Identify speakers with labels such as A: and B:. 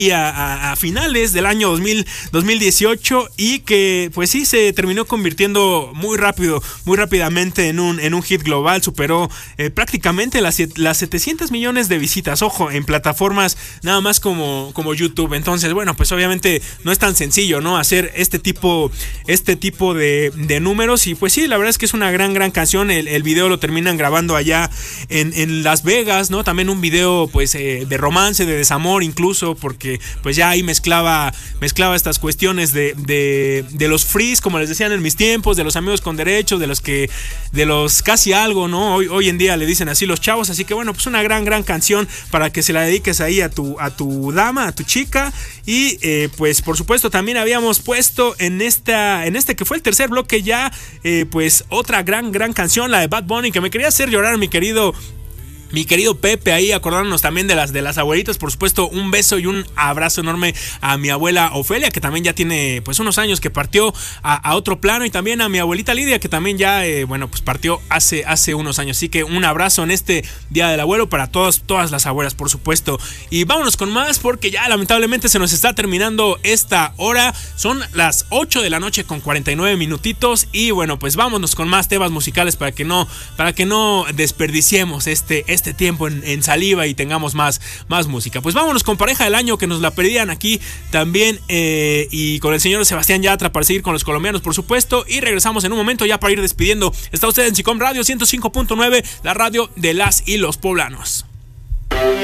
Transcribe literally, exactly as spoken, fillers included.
A: A, a, a finales del año dos mil, dos mil dieciocho y que pues sí se terminó convirtiendo muy rápido, muy rápidamente en un, en un hit global. Superó eh, prácticamente las, las setecientos millones de visitas, ojo, en plataformas nada más como, como YouTube. Entonces, bueno, pues obviamente no es tan sencillo, ¿no? Hacer este tipo, este tipo de, de números. Y pues sí, la verdad es que es una gran, gran canción. El, el video lo terminan grabando allá en, en Las Vegas, ¿no? También un video pues eh, de romance, de desamor incluso, porque pues ya ahí mezclaba mezclaba estas cuestiones de, de, de los frees, como les decían en mis tiempos, de los amigos con derechos, de los que de los casi algo, ¿no? Hoy, hoy en día le dicen así los chavos, así que bueno, pues una gran gran canción para que se la dediques ahí a tu a tu dama, a tu chica. Y eh, pues por supuesto también habíamos puesto en esta en este que fue el tercer bloque ya eh, pues otra gran gran canción, la de Bad Bunny, que me quería hacer llorar, mi querido Mi querido Pepe, ahí acordándonos también de las de las abuelitas. Por supuesto, un beso y un abrazo enorme a mi abuela Ofelia, que también ya tiene pues unos años que partió a, a otro plano, y también a mi abuelita Lidia, que también ya eh, bueno pues partió hace, hace unos años. Así que un abrazo en este Día del Abuelo para todas, todas las abuelas, por supuesto. Y vámonos con más, porque ya lamentablemente se nos está terminando esta hora. Son las ocho de la noche con cuarenta y nueve minutitos. Y bueno, pues vámonos con más temas musicales para que no, para que no desperdiciemos este, este este tiempo en, en saliva y tengamos más, más música. Pues vámonos con Pareja del Año, que nos la pedían aquí también, eh, y con el señor Sebastián Yatra para seguir con los colombianos, por supuesto. Y regresamos en un momento ya para ir despidiendo. Está usted en SICOM Radio ciento cinco punto nueve, la radio de las y los poblanos.